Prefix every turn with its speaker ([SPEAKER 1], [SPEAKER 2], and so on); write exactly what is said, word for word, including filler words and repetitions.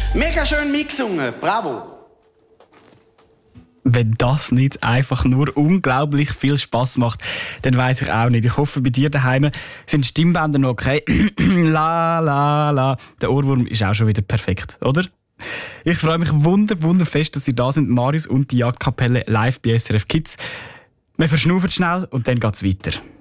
[SPEAKER 1] Mega schön mitgesungen, bravo.
[SPEAKER 2] Wenn das nicht einfach nur unglaublich viel Spass macht, dann weiss ich auch nicht. Ich hoffe, bei dir daheim sind die Stimmbänder noch okay. La, la, la. Der Ohrwurm ist auch schon wieder perfekt, oder? Ich freue mich wunder, wunderfest, dass ihr da sind, Marius und die Jagdkapelle live bei S R F Kids. Wir verschnaufen schnell und dann geht's weiter.